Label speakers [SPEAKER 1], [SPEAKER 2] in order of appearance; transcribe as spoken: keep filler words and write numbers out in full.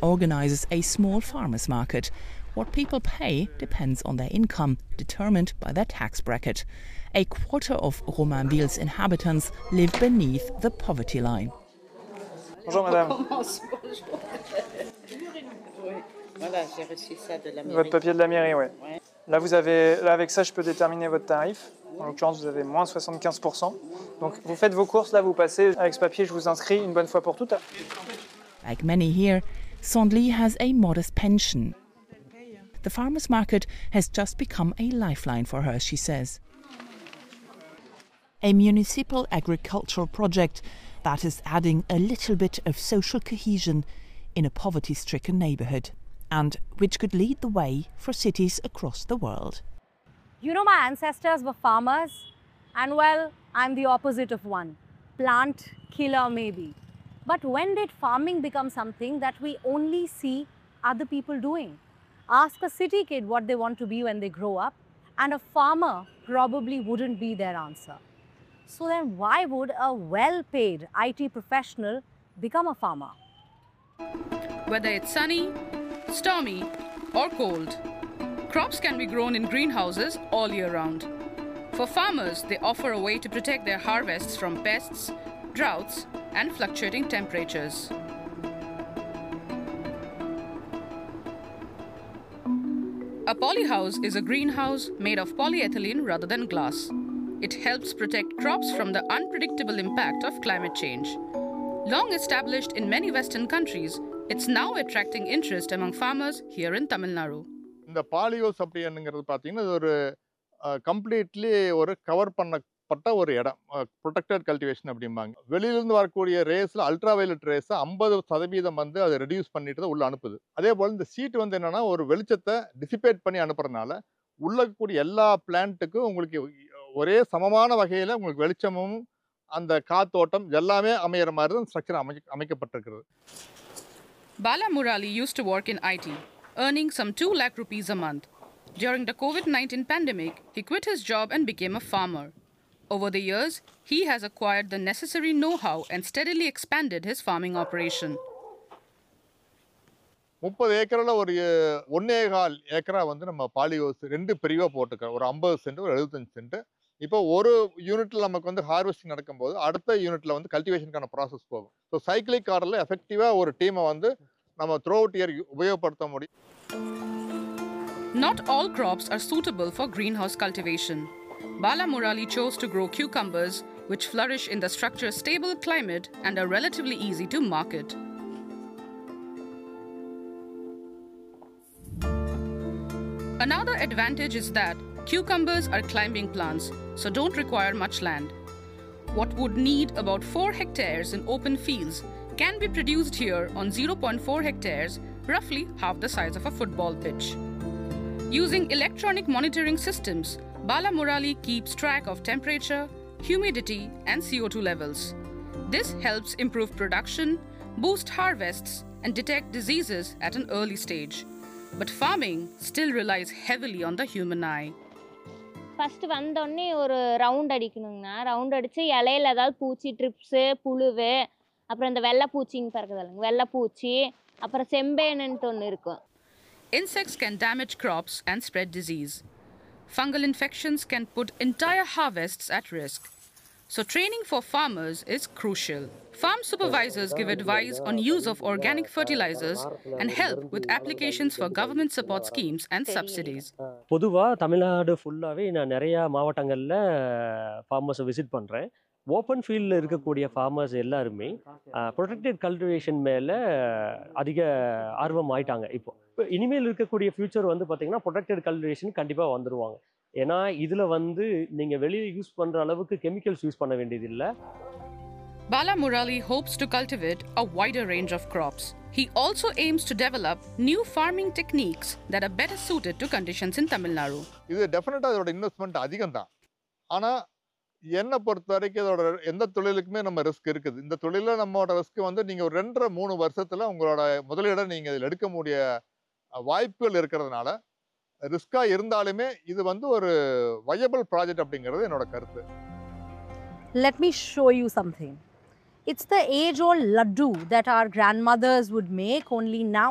[SPEAKER 1] organises a small farmers' market. What people pay depends on their income, determined by their tax bracket. A quarter of Romainville's inhabitants live beneath the poverty line.
[SPEAKER 2] Bonjour madame.
[SPEAKER 3] Voilà, j'ai reçu ça de la mairie.
[SPEAKER 2] Votre papier de la mairie, oui. Là, vous avez, là, avec ça, je peux déterminer votre tarif. En l'occurrence, vous avez moins soixante-quinze pour cent. Donc, vous faites vos courses, là, vous passez. Avec ce papier, je vous inscris une bonne fois pour toutes.
[SPEAKER 1] Like many here, Sondli has a modest pension. The farmers' market has just become a lifeline for her, she says. A municipal agricultural project that is adding a little bit of social cohesion in a poverty-stricken neighbourhood, and which could lead the way for cities across the world.
[SPEAKER 4] You know, my ancestors were farmers, and well, I'm the opposite of one. Plant killer maybe. But when did farming become something that we only see other people doing? Ask a city kid what they want to be when they grow up, and a farmer probably wouldn't be their answer. So then why would a well-paid I T professional become a farmer?
[SPEAKER 5] Whether it's sunny, stormy or cold, crops can be grown in greenhouses all year round. For farmers, they offer a way to protect their harvests from pests, droughts and fluctuating temperatures. A polyhouse is a greenhouse made of polyethylene rather than glass. It helps protect crops from the unpredictable impact of climate change. Long established in many Western countries, it's now attracting interest among farmers here in Tamil Nadu.
[SPEAKER 6] இந்த பாலியோஸ் அப்படிங்கிறது பார்த்தீங்கன்னா இது ஒரு completely ஒரு cover பண்ணப்பட்ட ஒரு இடம், protected cultivation அப்படிம்பாங்க. வெளியிலிருந்து வரக்கூடிய ரேஸில் அல்ட்ரா வயலட் ரேஸை ஐம்பது சதவீதம் வந்து அதை ரெடியூஸ் பண்ணிட்டு தான் உள்ள அனுப்புது. அதே போல் இந்த சீட் வந்து என்னன்னா ஒரு வெளிச்சத்தை டிசிபேட் பண்ணி அனுப்புறதுனால உள்ள இருக்கக்கூடிய எல்லா பிளான்ட்டுக்கும் உங்களுக்கு ஒரே சமமான வகையில் உங்களுக்கு வெளிச்சமும் அந்த காத்தோட்டம் எல்லாமே அமையிற மாதிரி தான் ஸ்ட்ரக்சர் அமை அமைக்கப்பட்டிருக்கிறது.
[SPEAKER 5] Bala Murali used to work in I T, earning some two lakh rupees a month. During the COVID nineteen pandemic, he quit his job and became a farmer. Over the years, he has acquired the necessary know-how and steadily expanded his farming operation.
[SPEAKER 6] முப்பது ஏக்கரில் ஒரு ஒன்னே கால் ஏக்கரா வந்து நம்ம பாலியோஸ் ரெண்டு பிரிவாக போட்டுக்கிறோம். ஒரு ஐம்பது சென்ட் ஒரு எழுபத்தஞ்சு சென்ட். இப்போ ஒரு யூனிட்டில் நமக்கு வந்து ஹார்வெஸ்டிங் நடக்கும்போது அடுத்த யூனிட்டில் வந்து கல்டிவேஷனுக்கான ப்ராசஸ் போகும். ஸோ சைக்கிளிக் கார்டில் எஃபெக்டிவாக ஒரு டீமை வந்து நம்ம த்ரூ அவுட் இயர் உபயோகப்படுத்த முடியும்.
[SPEAKER 5] Not all crops are suitable for greenhouse cultivation. Bala Murali chose to grow cucumbers, which flourish in the structure's stable climate and are relatively easy to market. Another advantage is that cucumbers are climbing plants, so don't require much land. What would need about four hectares in open fields can be produced here on zero point four hectares, roughly half the size of a football pitch. Using electronic monitoring systems, Bala Murali keeps track of temperature, humidity and C O two levels. This helps improve production, boost harvests and detect diseases at an early stage. But farming still relies heavily on the human eye.
[SPEAKER 7] First வந்தோடனே ஒரு round அடிக்கணுங்கண்ணா. Round அடித்து இலையில ஏதாவது பூச்சி, trips, புழுவு, அப்புறம் இந்த வெள்ளைப்பூச்சின்னு பறக்குதில்லைங்க, வெள்ளைப்பூச்சி, அப்புறம் செம்பேனுன்ட்டு ஒன்று இருக்கும்.
[SPEAKER 5] Insects can damage crops and spread disease. Fungal infections can put entire harvests at risk. So training for farmers is crucial. Farm supervisors give advice on use of organic fertilizers and help with applications for government support schemes and subsidies.
[SPEAKER 8] பொதுவாக தமிழ்நாடு ஃபுல்லாகவே நான் நிறையா மாவட்டங்களில் ஃபார்மர்ஸை visit பண்ணுறேன். Open ஃபீல்டில் இருக்கக்கூடிய farmers எல்லாருமே protected cultivation மேலே அதிக ஆர்வம் ஆயிட்டாங்க. இப்போ இப்போ இனிமேல் இருக்கக்கூடிய ஃபியூச்சர் வந்து பார்த்திங்கன்னா ப்ரொடெக்டட் கல்டிவேஷன் கண்டிப்பாக வந்துடுவாங்க. ஏன்னா இதில் வந்து நீங்கள் வெளியே யூஸ் பண்ணுற அளவுக்கு கெமிக்கல்ஸ் யூஸ் பண்ண வேண்டியதில்லை.
[SPEAKER 5] Bala Murali hopes to cultivate a wider range of crops. He also aims to develop new farming techniques that are better suited to conditions in Tamil Nadu.
[SPEAKER 6] இது டெஃபினட்டாக இதோட இன்வெஸ்ட்மெண்ட் அதிகம் தான். ஆனால் என்னை பொறுத்த வரைக்கும் இதோட எந்த தொழிலுக்குமே நம்ம ரிஸ்க் இருக்குது. இந்த தொழிலில் நம்மளோட ரிஸ்க் வந்து நீங்கள் ஒரு ரெண்டரை மூணு வருஷத்தில் உங்களோட முதலீடை நீங்கள் இதில் எடுக்க முடிய வாய்ப்புகள் இருக்கிறதுனால ரிஸ்காக இருந்தாலுமே இது வந்து ஒரு வயபிள் ப்ராஜெக்ட் அப்படிங்கிறது என்னோட கருத்து.
[SPEAKER 4] Let me show you something. It's the age-old laddu that our grandmothers would make, only now